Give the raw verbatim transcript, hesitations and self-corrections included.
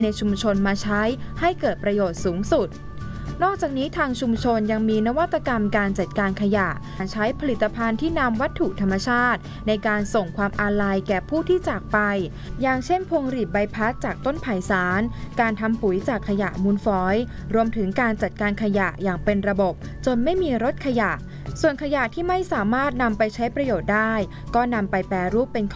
ในชุมชนมาใช้ให้เกิดประโยชน์สูงสุดนอกจากนี้ทางชุมชนยังมีนวัตกรรมการจัดการขยะใช้ผลิตภัณฑ์ที่นำวัตถุธรรมชาติในการส่งความอาลัยแก่ผู้ที่จากไปอย่างเช่นพวงหรีดใบพัดจากต้นไผ่สารการทำปุ๋ยจากขยะมูลฝอยรวมถึงการจัดการขยะอย่างเป็นระบบจนไม่มีรถขยะส่วนขยะที่ไม่สามารถนำไปใช้ประโยชน์ได้ก็นำไปแปรรูปเป็น